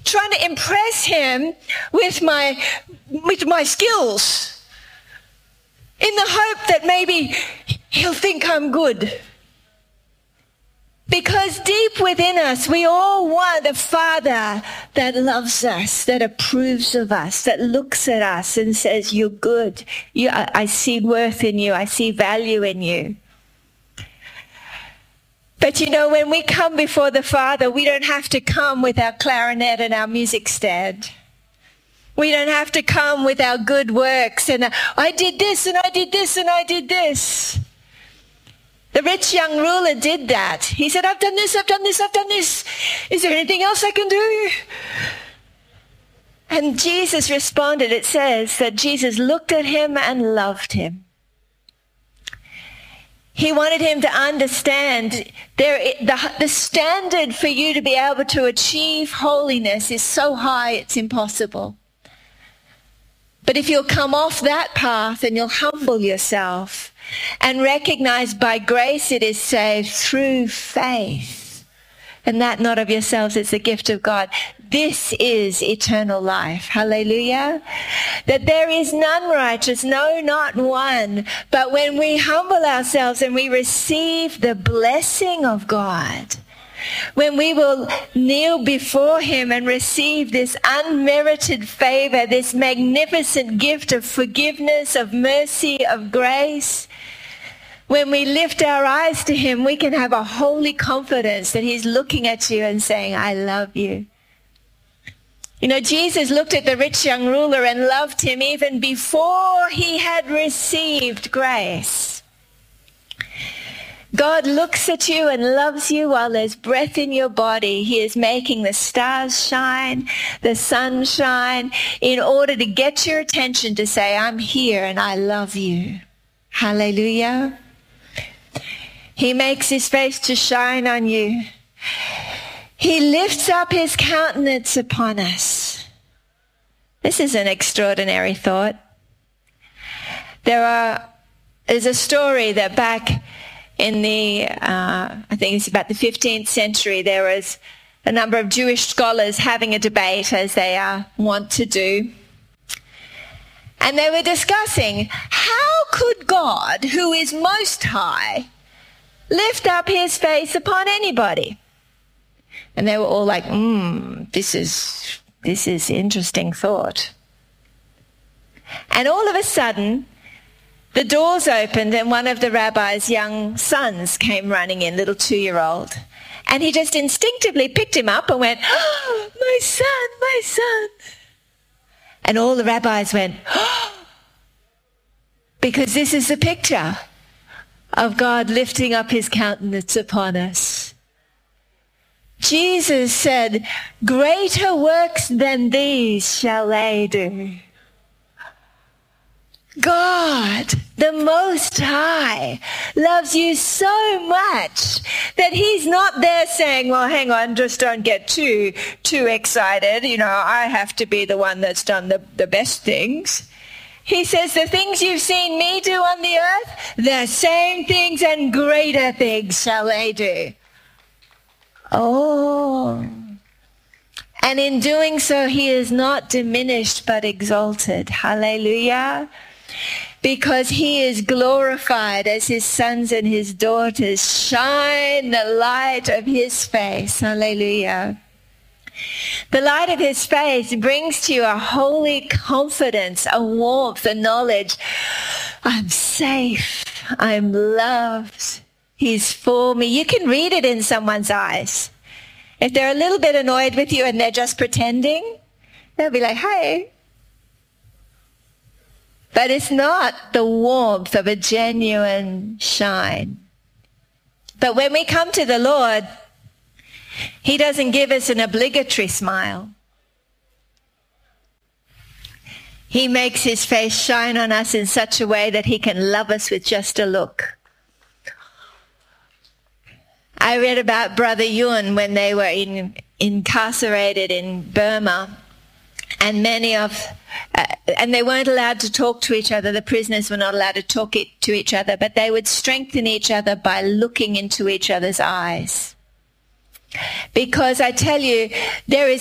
trying to impress him with my skills in the hope that maybe he'll think I'm good. Because deep within us, we all want a Father that loves us, that approves of us, that looks at us and says, you're good. I see worth in you. I see value in you. But you know, when we come before the Father, we don't have to come with our clarinet and our music stand. We don't have to come with our good works and I did this and I did this and I did this. The rich young ruler did that. He said, I've done this, I've done this, I've done this. Is there anything else I can do? And Jesus responded. It says that Jesus looked at him and loved him. He wanted him to understand the standard for you to be able to achieve holiness is so high it's impossible. But if you'll come off that path and you'll humble yourself and recognize by grace it is saved through faith, and that not of yourselves, it's the gift of God. This is eternal life. Hallelujah. That there is none righteous, no, not one. But when we humble ourselves and we receive the blessing of God, when we will kneel before him and receive this unmerited favor, this magnificent gift of forgiveness, of mercy, of grace, when we lift our eyes to him, we can have a holy confidence that he's looking at you and saying, I love you. You know, Jesus looked at the rich young ruler and loved him even before he had received grace. God looks at you and loves you while there's breath in your body. He is making the stars shine, the sun shine, in order to get your attention to say, I'm here and I love you. Hallelujah. He makes his face to shine on you. He lifts up his countenance upon us. This is an extraordinary thought. There's a story that back in the, I think it's about the 15th century, there was a number of Jewish scholars having a debate, as they want to do. And they were discussing, how could God, who is most high, lift up his face upon anybody? And they were all like, this is interesting thought. And all of a sudden, the doors opened and one of the rabbi's young sons came running in, little 2-year-old. And he just instinctively picked him up and went, oh, my son, my son. And all the rabbis went, oh, because this is the picture of God lifting up his countenance upon us. Jesus said, greater works than these shall they do. God, the Most High, loves you so much that he's not there saying, well, hang on, just don't get too excited. You know, I have to be the one that's done the best things. He says, the things you've seen me do on the earth, the same things and greater things shall they do. Oh. And in doing so, he is not diminished but exalted. Hallelujah. Because he is glorified as his sons and his daughters shine the light of his face. Hallelujah. The light of his face brings to you a holy confidence, a warmth, a knowledge. I'm safe. I'm loved. He's for me. You can read it in someone's eyes. If they're a little bit annoyed with you and they're just pretending, they'll be like, hey. But it's not the warmth of a genuine shine. But when we come to the Lord, he doesn't give us an obligatory smile. He makes his face shine on us in such a way that he can love us with just a look. I read about Brother Yun when they were incarcerated in Burma, and and they weren't allowed to talk to each other. The prisoners were not allowed to talk to each other, but they would strengthen each other by looking into each other's eyes. Because I tell you, there is